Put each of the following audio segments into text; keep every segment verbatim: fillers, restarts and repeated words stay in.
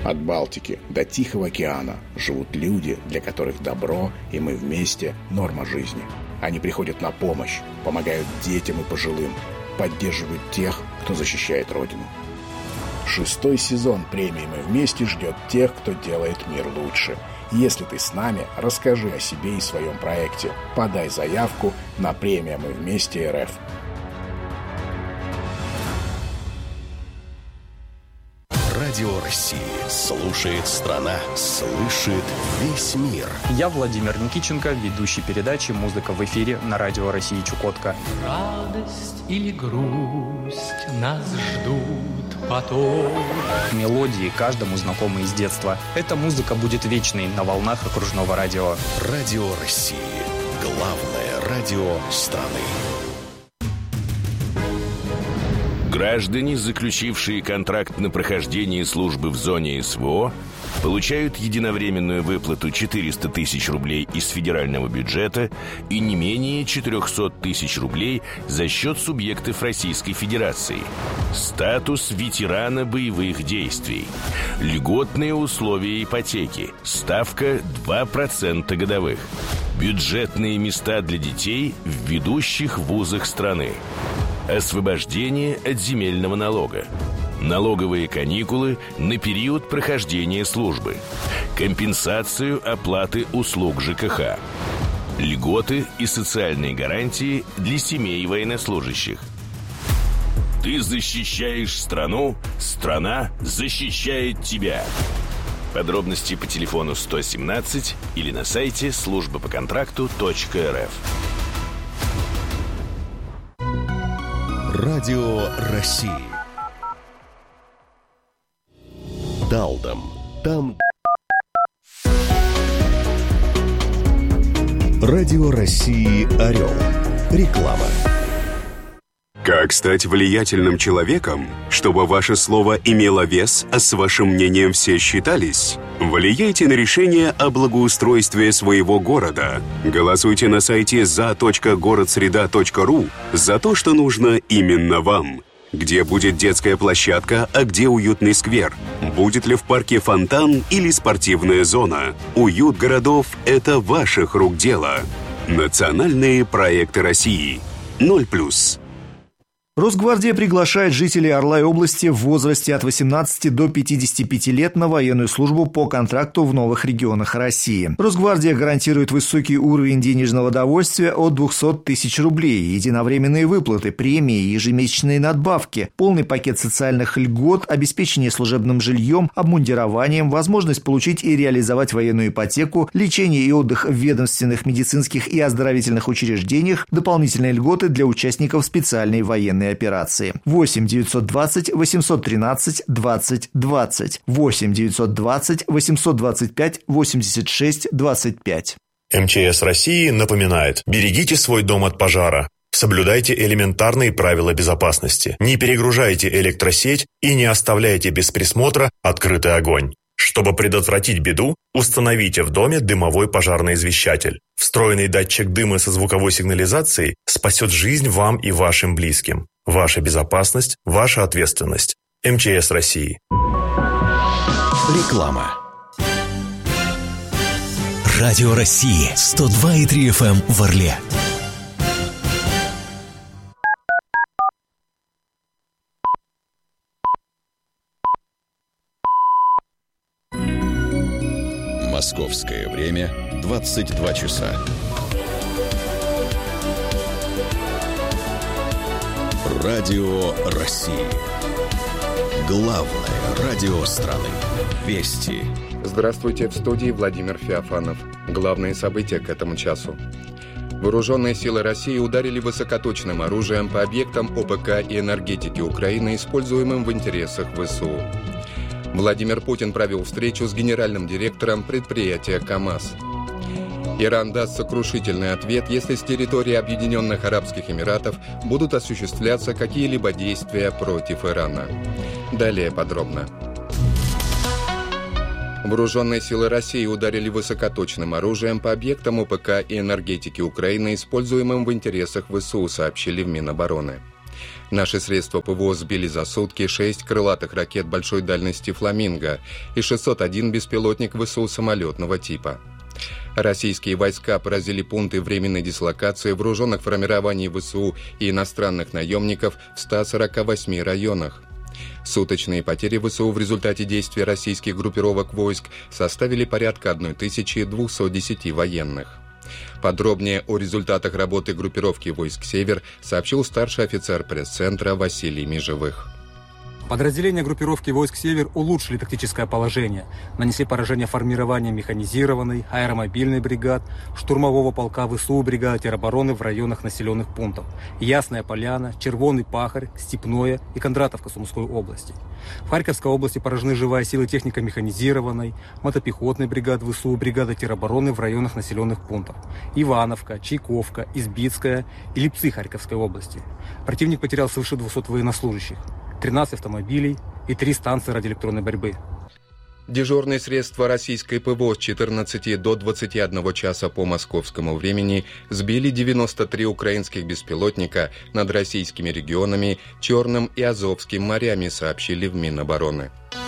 От Балтики до Тихого океана живут люди, для которых добро и мы вместе – норма жизни. Они приходят на помощь, помогают детям и пожилым, поддерживают тех, кто защищает Родину. Шестой сезон премии «Мы вместе» ждет тех, кто делает мир лучше. Если ты с нами, расскажи о себе и своем проекте. Подай заявку на премию «Мы вместе РФ». Радио России. Слушает страна. Слышит весь мир. Я Владимир Никитченко, ведущий передачи «Музыка в эфире» на Радио России Чукотка. Радость или грусть нас ждут потом. Мелодии каждому знакомы из детства. Эта музыка будет вечной на волнах окружного радио. Радио России. Главное радио страны. Граждане, заключившие контракт на прохождение службы в зоне СВО, получают единовременную выплату четыреста тысяч рублей из федерального бюджета и не менее четыреста тысяч рублей за счет субъектов Российской Федерации. Статус ветерана боевых действий. Льготные условия ипотеки. Ставка два процента годовых. Бюджетные места для детей в ведущих вузах страны. Освобождение от земельного налога. Налоговые каникулы на период прохождения службы. Компенсацию оплаты услуг ЖКХ. Льготы и социальные гарантии для семей военнослужащих. Ты защищаешь страну, страна защищает тебя. Подробности по телефону сто семнадцать или на сайте служба по контракту точка эр эф. Радио России. Талдом. Там. Радио России «Орел». Реклама. Как стать влиятельным человеком, чтобы ваше слово имело вес, а с вашим мнением все считались? Влияйте на решение о благоустройстве своего города. Голосуйте на сайте за точка городсреда точка ру за то, что нужно именно вам. Где будет детская площадка, а где уютный сквер? Будет ли в парке фонтан или спортивная зона? Уют городов – это ваших рук дело. Национальные проекты России. ноль плюс. Росгвардия приглашает жителей Орла и области в возрасте от восемнадцати до пятидесяти пяти лет на военную службу по контракту в новых регионах России. Росгвардия гарантирует высокий уровень денежного довольствия от двухсот тысяч рублей, единовременные выплаты, премии, ежемесячные надбавки, полный пакет социальных льгот, обеспечение служебным жильем, обмундированием, возможность получить и реализовать военную ипотеку, лечение и отдых в ведомственных, медицинских и оздоровительных учреждениях, дополнительные льготы для участников специальной военной операции. восемь девятьсот двадцать восемьсот тринадцать двадцать двадцать. восемь девятьсот двадцать восемьсот двадцать пять восемьдесят шесть двадцать пять. эм че эс России напоминает: берегите свой дом от пожара. Соблюдайте элементарные правила безопасности. Не перегружайте электросеть и не оставляйте без присмотра открытый огонь. Чтобы предотвратить беду, установите в доме дымовой пожарный извещатель. Встроенный датчик дыма со звуковой сигнализацией спасет жизнь вам и вашим близким. Ваша безопасность – ваша ответственность. эм че эс России. Реклама. Радио России. сто два и три эф эм в Орле. Московское время двадцать два часа. Радио России. Главное радио страны. Вести. Здравствуйте, в студии Владимир Феофанов. Главные события к этому часу. Вооруженные силы России ударили высокоточным оружием по объектам о пэ ка и энергетики Украины, используемым в интересах вэ эс у. Владимир Путин провел встречу с генеральным директором предприятия КАМАЗ. Иран даст сокрушительный ответ, если с территории Объединенных Арабских Эмиратов будут осуществляться какие-либо действия против Ирана. Далее подробно. Вооруженные силы России ударили высокоточным оружием по объектам о пэ ка и энергетики Украины, используемым в интересах вэ эс у, сообщили в Минобороны. Наши средства ПВО сбили за сутки шесть крылатых ракет большой дальности «Фламинго» и шестьсот один беспилотник ВСУ самолетного типа. Российские войска поразили пункты временной дислокации вооруженных формирований ВСУ и иностранных наемников в ста сорока восьми районах. Суточные потери ВСУ в результате действий российских группировок войск составили порядка тысячи двухсот десяти военных. Подробнее о результатах работы группировки войск «Север» сообщил старший офицер пресс-центра Василий Межевых. Подразделения группировки войск «Север» улучшили тактическое положение, нанесли поражение формированиям механизированной, аэромобильной бригад, штурмового полка ВСУ, бригады теробороны в районах населенных пунктов Ясная Поляна, Червоный Пахарь, Степное и Кондратовка Сумской области. В Харьковской области поражены живая сила техника механизированной, мотопехотной бригады ВСУ, бригады теробороны в районах населенных пунктов Ивановка, Чайковка, Избитская и Липцы Харьковской области. Противник потерял свыше двухсот военнослужащих, тринадцать автомобилей и три станции радиоэлектронной борьбы. Дежурные средства российской ПВО с четырнадцати до двадцати одного часа по московскому времени сбили девяносто три украинских беспилотника над российскими регионами Черным и Азовским морями, сообщили в Минобороны.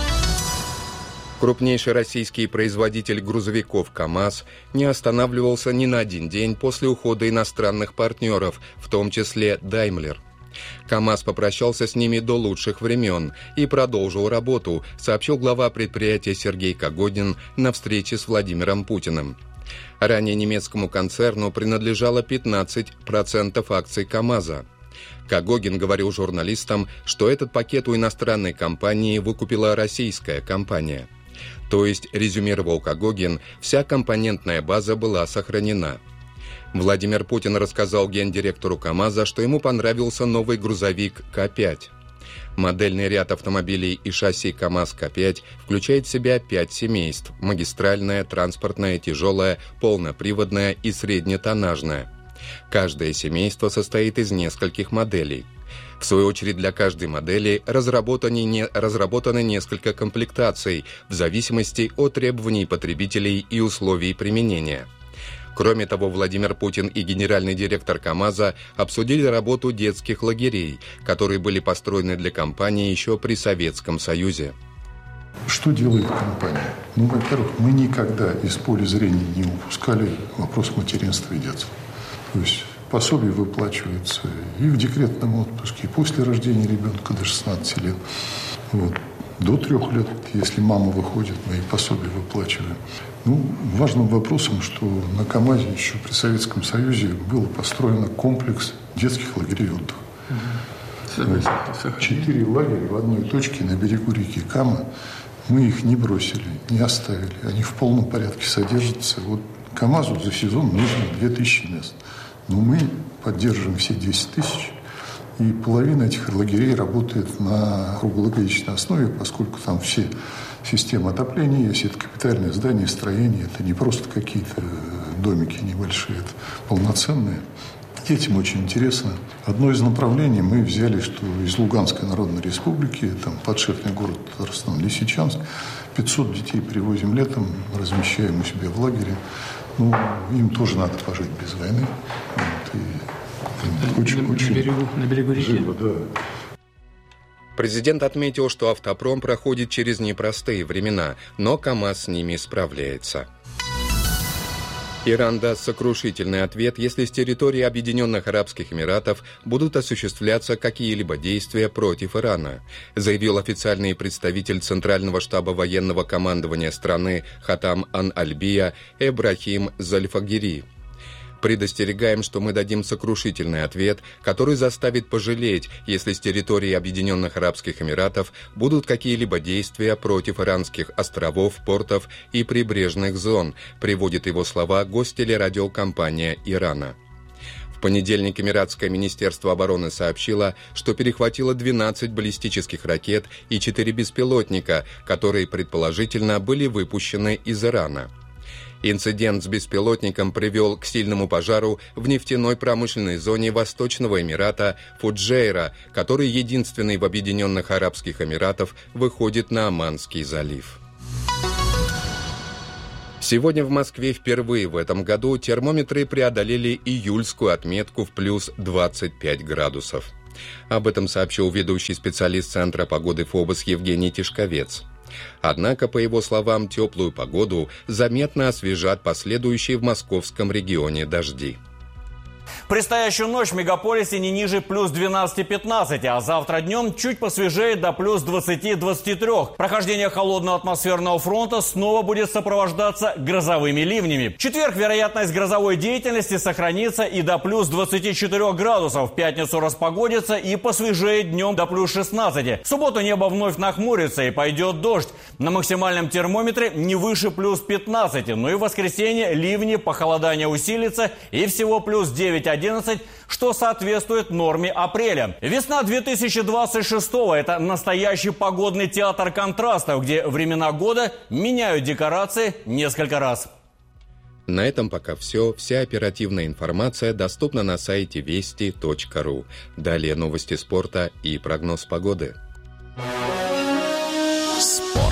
Крупнейший российский производитель грузовиков КАМАЗ не останавливался ни на один день после ухода иностранных партнеров, в том числе Даймлер. КАМАЗ попрощался с ними до лучших времен и продолжил работу, сообщил глава предприятия Сергей Кагодин на встрече с Владимиром Путиным. Ранее немецкому концерну принадлежало пятнадцать процентов акций КАМАЗа. Кагогин говорил журналистам, что этот пакет у иностранной компании выкупила российская компания. То есть, резюмировал Кагогин, вся компонентная база была сохранена. Владимир Путин рассказал гендиректору КАМАЗа, что ему понравился новый грузовик К пять. Модельный ряд автомобилей и шасси КАМАЗ К пять включает в себя пять семейств – магистральное, транспортное, тяжелое, полноприводное и среднетоннажное. Каждое семейство состоит из нескольких моделей. В свою очередь, для каждой модели разработаны, не, разработаны несколько комплектаций в зависимости от требований потребителей и условий применения. Кроме того, Владимир Путин и генеральный директор КАМАЗа обсудили работу детских лагерей, которые были построены для компании еще при Советском Союзе. Что делает компания? Ну, во-первых, мы никогда из поля зрения не упускали вопрос материнства и детства. То есть пособие выплачивается и в декретном отпуске, и после рождения ребенка до шестнадцати лет. Вот. До трех лет, если мама выходит, мы и пособие выплачиваем. Ну, важным вопросом, что на КАМАЗе еще при Советском Союзе был построен комплекс детских лагерей отдыха. Четыре лагеря в одной точке на берегу реки Кама. Мы их не бросили, не оставили. Они в полном порядке содержатся. Вот КАМАЗу за сезон нужно две тысячи мест. Но мы поддерживаем все десять тысяч. И половина этих лагерей работает на круглогодичной основе, поскольку там все системы отопления есть, это капитальное здание, строение, это не просто какие-то домики небольшие, это полноценные. Детям очень интересно. Одно из направлений мы взяли, что из Луганской Народной Республики, там подшефный город Татарстан, Лисичанск, пятьсот детей привозим летом, размещаем у себя в лагере. Ну, им тоже надо пожить без войны. Вот, и Очень, на, очень на, берегу, на берегу реки. Живо, да. Президент отметил, что автопром проходит через непростые времена, но КАМАЗ с ними справляется. Иран даст сокрушительный ответ, если с территории Объединенных Арабских Эмиратов будут осуществляться какие-либо действия против Ирана, заявил официальный представитель Центрального штаба военного командования страны Хатам ан-Альбия Эбрахим Зальфагири. Предостерегаем, что мы дадим сокрушительный ответ, который заставит пожалеть, если с территории Объединенных Арабских Эмиратов будут какие-либо действия против иранских островов, портов и прибрежных зон, приводит его слова гостелерадиокомпания Ирана. В понедельник Эмиратское министерство обороны сообщило, что перехватило двенадцать баллистических ракет и четыре беспилотника, которые предположительно были выпущены из Ирана. Инцидент с беспилотником привел к сильному пожару в нефтяной промышленной зоне Восточного Эмирата Фуджейра, который единственный в Объединенных Арабских Эмиратах выходит на Оманский залив. Сегодня в Москве впервые в этом году термометры преодолели июльскую отметку в плюс двадцать пять градусов. Об этом сообщил ведущий специалист Центра погоды ФОБОС Евгений Тишковец. Однако, по его словам, теплую погоду заметно освежат последующие в московском регионе дожди. Предстоящую ночь в мегаполисе не ниже плюс двенадцати-пятнадцати, а завтра днем чуть посвежеет до плюс двадцати-двадцати трёх. Прохождение холодного атмосферного фронта снова будет сопровождаться грозовыми ливнями. В четверг вероятность грозовой деятельности сохранится и до плюс двадцати четырёх градусов. В пятницу распогодится и посвежеет днем до плюс шестнадцати. В субботу небо вновь нахмурится и пойдет дождь. На максимальном термометре не выше плюс пятнадцати. Ну и в воскресенье ливни, похолодание усилится и всего плюс девять-одиннадцать, что соответствует норме апреля. Весна две тысячи двадцать шестого – это настоящий погодный театр контрастов, где времена года меняют декорации несколько раз. На этом пока все. Вся оперативная информация доступна на сайте вести точка ру. Далее новости спорта и прогноз погоды. Спорт.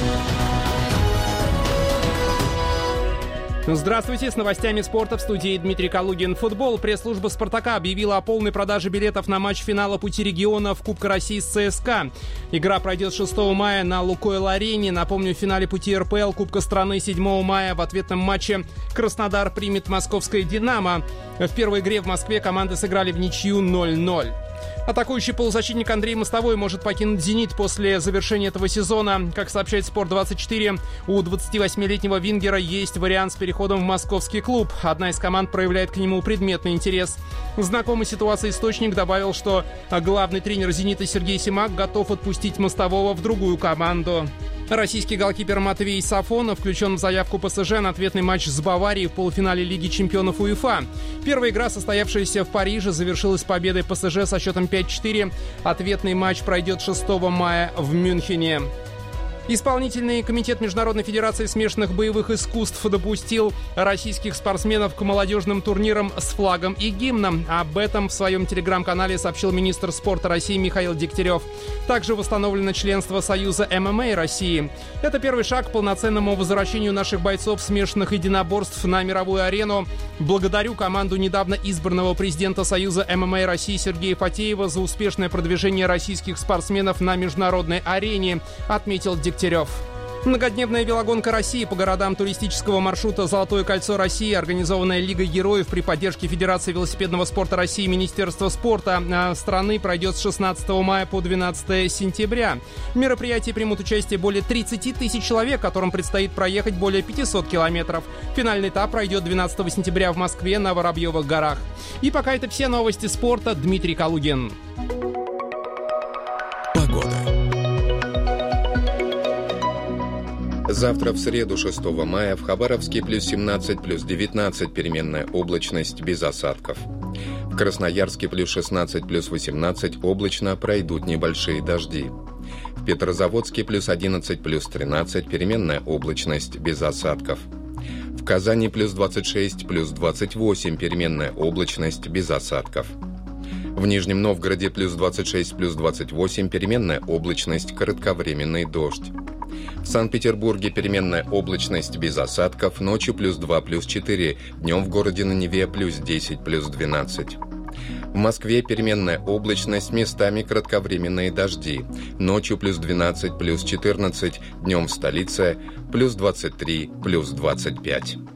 Здравствуйте, с новостями спорта в студии Дмитрий Калугин. Футбол. Пресс-служба «Спартака» объявила о полной продаже билетов на матч финала Пути регионов Кубка России с ЦСКА. Игра пройдет шестого мая на Лукойл-арене. Напомню, в финале Пути эр пэ эл Кубка страны седьмого мая в ответном матче Краснодар примет московское «Динамо». В первой игре в Москве команды сыграли в ничью ноль ноль. Атакующий полузащитник Андрей Мостовой может покинуть «Зенит» после завершения этого сезона. Как сообщает Спорт двадцать четыре, у двадцативосьмилетнего вингера есть вариант с переходом в московский клуб. Одна из команд проявляет к нему предметный интерес. Знакомый ситуации источник добавил, что главный тренер «Зенита» Сергей Симак готов отпустить Мостового в другую команду. Российский голкипер Матвей Сафонов включен в заявку пэ эс жэ на ответный матч с Баварией в полуфинале Лиги чемпионов УЕФА. Первая игра, состоявшаяся в Париже, завершилась победой пэ эс жэ со счетом пять-четыре. Ответный матч пройдет шестого мая в Мюнхене. Исполнительный комитет Международной федерации смешанных боевых искусств допустил российских спортсменов к молодежным турнирам с флагом и гимном. Об этом в своем телеграм-канале сообщил министр спорта России Михаил Дегтярев. Также восстановлено членство Союза эм эм а России. Это первый шаг к полноценному возвращению наших бойцов смешанных единоборств на мировую арену. Благодарю команду недавно избранного президента Союза эм эм а России Сергея Фатеева за успешное продвижение российских спортсменов на международной арене, отметил Дегтярев. Многодневная велогонка России по городам туристического маршрута «Золотое кольцо России», организованная Лигой героев при поддержке Федерации велосипедного спорта России и Министерства спорта страны, пройдет с шестнадцатого мая по двенадцатое сентября. В мероприятии примут участие более тридцати тысяч человек, которым предстоит проехать более пятисот километров. Финальный этап пройдет двенадцатого сентября в Москве на Воробьевых горах. И пока это все новости спорта. Дмитрий Калугин. Завтра, в среду, шестого мая, в Хабаровске плюс семнадцать, плюс девятнадцать, переменная облачность, без осадков. В Красноярске плюс шестнадцать, плюс восемнадцать, облачно, пройдут небольшие дожди. В Петрозаводске плюс одиннадцать, плюс тринадцать, переменная облачность, без осадков. В Казани плюс двадцать шесть, плюс двадцать восемь, переменная облачность, без осадков. В Нижнем Новгороде плюс двадцать шесть, плюс двадцать восемь, переменная облачность, кратковременный дождь. В Санкт-Петербурге переменная облачность без осадков, ночью плюс два, плюс четыре, днем в городе на Неве плюс десять, плюс двенадцать. В Москве переменная облачность, местами кратковременные дожди, ночью плюс двенадцать, плюс четырнадцать, днем в столице плюс двадцать три, плюс двадцать пять.